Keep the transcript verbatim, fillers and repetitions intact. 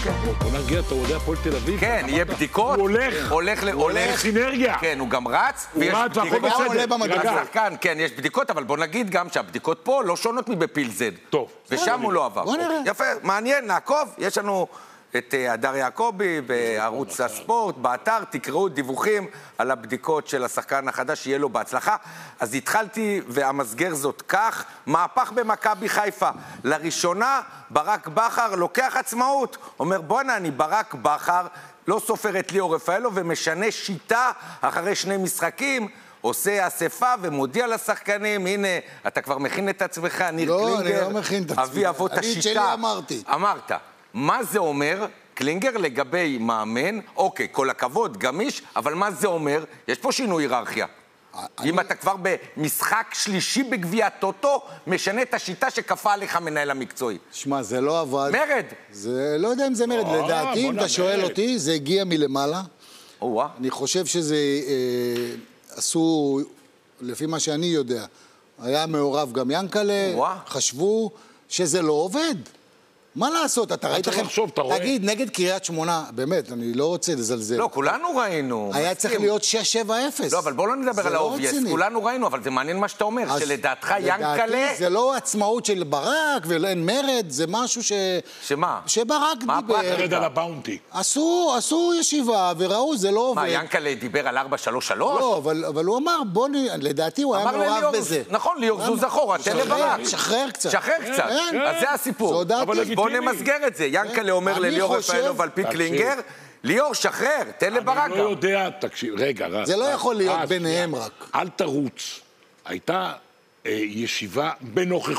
בוא נרגיע, אתה יודע, הפועל תל אביב. כן, יהיה בדיקות. הוא הולך. הולך, הולך סינרגיה. כן, הוא גם רץ. הוא רץ, והכל בסדר. השחקן, כן, יש בדיקות, אבל בוא נגיד גם שהבדיקות פה לא שונות מבפיל זד. טוב. ושם הוא לא עבר. בוא נראה. יפה, מעניין, נעקוב. יש לנו את הדר יעקבי בערוץ הספורט, באתר, תקראו דיווחים על הבדיקות של השחקן החדש, שיהיה לו בהצלחה. אז התחלתי והמסגר זאת כך, מהפך במכבי חיפה. לראשונה, ברק בכר לוקח עצמאות. אומר, בוא'נה, אני ברק בכר, לא סופר את ליאור רפאלו, ומשנה שיטה אחרי שני משחקים, עושה אספה ומודיע לשחקנים, הנה, אתה כבר מכין את עצמך, ניר לא, קלינגר, אני לא מכין את עצמי. אבי אבות אני את השיטה. שלי אמרתי. אמרת. מה זה אומר, קלינגר, לגבי מאמן? אוקיי, כל הכבוד, גמיש, אבל מה זה אומר? יש פה שינוי היררכיה. אני... אם אתה כבר במשחק שלישי בגביע טוטו, משנה את השיטה שכפה עליך מנהל המקצועי. שמע, זה לא עבד. מרד. זה, לא יודע אם זה מרד. לדעתי, אם אתה שואל אותי, זה הגיע מלמעלה. או-אה. אני חושב שזה אה, עשו, לפי מה שאני יודע, היה מעורב גם ינקלה, חשבו שזה לא עובד. מה לעשות? אתה ראית לכם... לחשוב, אתה רואה. תגיד, נגד קריית שמונה, באמת, אני לא רוצה לזלזל. לא, כולנו ראינו. היה צריך להיות שש שבע אפס. לא, אבל בואו לא נדבר על האובייס. כולנו ראינו, אבל זה מעניין מה שאתה אומר, שלדעתך ינקלה... לדעתי זה לא עצמאות של ברק ואין מרד, זה משהו ש... שמה? שברק דיבר. מרד על הבאונטי. עשו, עשו ישיבה וראו, זה לא עובד. מה, ינקלה דיבר על ארבע שלוש שלוש? לא, אבל הוא אמר, בוא נ... לדעתי הוא היה מעורב בזה. נכון, ליאור זוז אחורה, תן לברק. שחרר קצת. שחרר קצת. אז זה הסיפור. בוא נמסגר את זה. ינקלה אומר לליאור רפאלו ועל פי קלינגר, ליאור, שחרר, תן לברק גם. אני לא יודע, תקשיב, רגע, רז. זה לא יכול להיות ביניהם רק. אל תרוץ. הייתה ישיבה בנוכחות.